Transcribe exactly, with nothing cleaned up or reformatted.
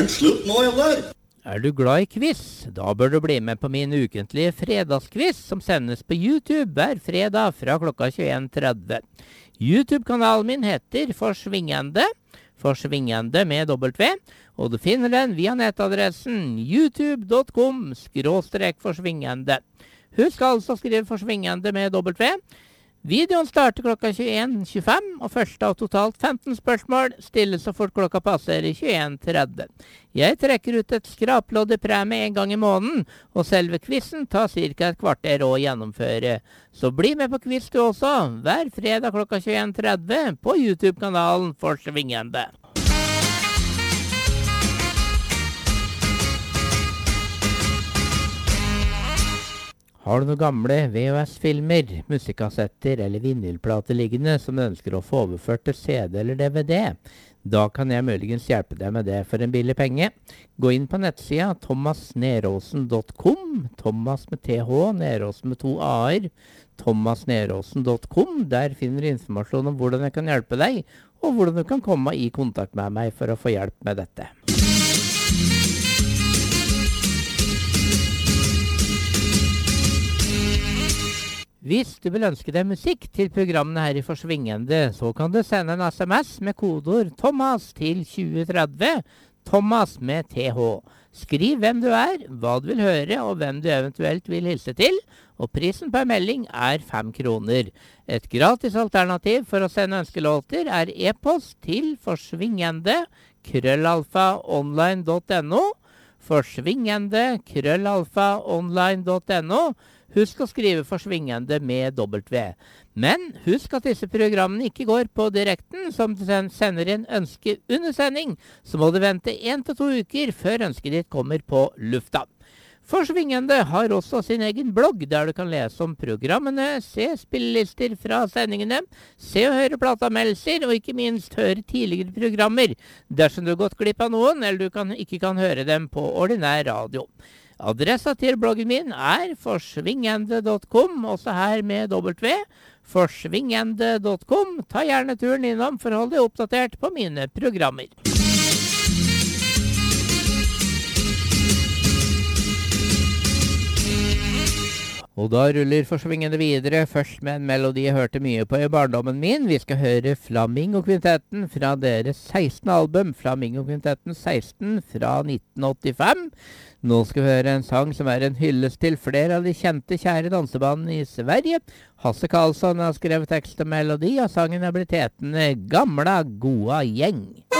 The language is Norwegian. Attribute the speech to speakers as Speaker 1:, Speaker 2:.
Speaker 1: den slutt nå, eller?
Speaker 2: Er du glad i quiz? Da bør du bli med på min ukentlige fredagsquiz som sendes på YouTube hver fredag fra klokka tjueen tretti. YouTube-kanalen min heter Forsvingende, Forsvingende med dobbelt V, og du finner den via nettadressen youtube punktum com skråstrek forsvingende. Husk altså å skrive Forsvingende med dobbelt V. Videoen starter klokka tjueen tjuefem, og første av totalt femten spørsmål stilles så fort klokka passerer tjueen tretti. Jeg trekker ut et skraplodd i premie en gang i måneden, og selve quizen tar cirka et kvarter å gjennomføre. Så bli med på quiz du også, hver fredag klokka tjueen tretti på YouTube-kanalen Forsvingende. Har du noen gamle V H S-filmer, musikkassetter eller vinylplater liggende som du ønsker å få overført til C D eller D V D? Da kan jeg muligens hjelpe deg med det for en billig penge. Gå inn på nettsida thomas neråsen punktum com, Thomas med T H, Neråsen med to A-er, thomas neråsen punktum com. Der finner du informasjon om hvordan jeg kan hjelpe deg, og hvordan du kan komme i kontakt med meg for å få hjelp med dette. Hvis du vil ønske deg musikk til programmene her i Forsvingende, så kan du sende en S M S med kodeord Thomas til tjue tretti, Thomas med T H. Skriv hvem du er, hva du vil høre og hvem du eventuelt vil hilse til, og prisen per melding er fem kroner. Et gratis alternativ for å sende ønskelåter er e-post til forsvingende krøllalfa online punktum no, forsvingende krøllalfa online punktum no. Husk å skrive Forsvingende med dobbelt V. Men husk at disse programmene ikke går på direkten, som du sender inn ønske under sending, så må du vente en til to uker før ønsket ditt kommer på lufta. Forsvingende har også sin egen blogg, der du kan lese om programmene, se spillelister fra sendingene, se og høre plateanmeldelser, og ikke minst høre tidligere programmer, dersom du har gått glipp av noen, eller du kan, ikke kan høre dem på ordinær radio. Adressa til bloggen min er forsvingende punktum com, også her med dobbelt V, forsvingende punktum com. Ta gjerne turen innom for å holde deg oppdatert på mine programmer. Og da ruller Forsvingende videre, først med en melodi jeg hørte mye på i barndommen min. Vi skal høre Flamingo-kvintetten fra deres sekstende album, Flamingo-kvintetten seksten fra nitten åttifem. Nå skal vi høre en sang som er en hyllest til flere av de kjente kjære dansebandene i Sverige. Hasse Karlsson har skrevet tekst og melodi, og sangen er blitt hetende Gamla goa gjeng.